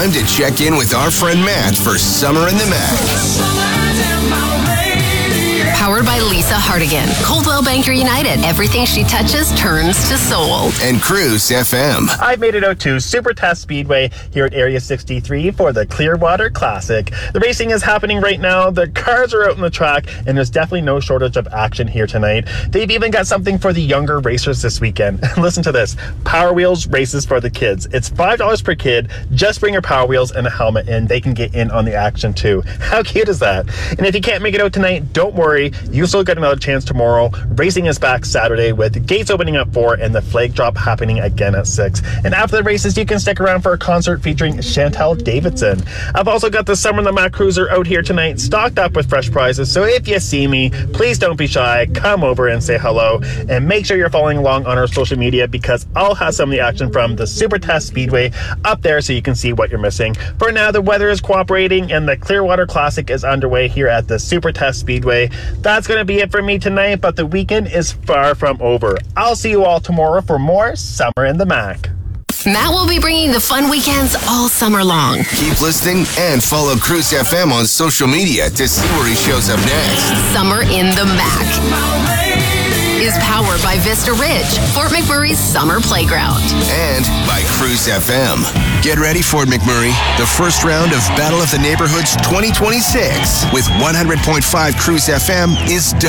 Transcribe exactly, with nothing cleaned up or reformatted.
Time to check in with our friend Matt for Summer in the Mac. Powered by Lisa Hardigan. Coldwell Banker United. Everything she touches turns to soul. And Cruise F M. I've made it out to Super Test Speedway here at Area sixty-three for the Clearwater Classic. The racing is happening right now. The cars are out on the track, and there's definitely no shortage of action here tonight. They've even got something for the younger racers this weekend. Listen to this. Power Wheels races for the kids. It's five dollars per kid. Just bring your Power Wheels and a helmet, and they can get in on the action too. How cute is that? And if you can't make it out tonight, don't worry. You still get another chance tomorrow. Racing is back Saturday with gates opening at four and the flag drop happening again at six. And after the races, you can stick around for a concert featuring Chantal Davidson. I've also got the Summer in the Mac Cruiser out here tonight, stocked up with fresh prizes. So if you see me, please don't be shy. Come over and say hello. And make sure you're following along on our social media, because I'll have some of the action from the Super Test Speedway up there so you can see what you're missing. For now, the weather is cooperating and the Clearwater Classic is underway here at the Super Test Speedway. That's going to be it for me tonight, but the weekend is far from over. I'll see you all tomorrow for more Summer in the Mac. Matt will be bringing the fun weekends all summer long. Keep listening and follow Cruise F M on social media to see where he shows up next. Summer in the Mac is powered by Vista Ridge, Fort McMurray's summer playground. And by Cruise F M. Get ready, Fort McMurray. The first round of Battle of the Neighborhoods twenty twenty-six with one hundred point five Cruise F M is done.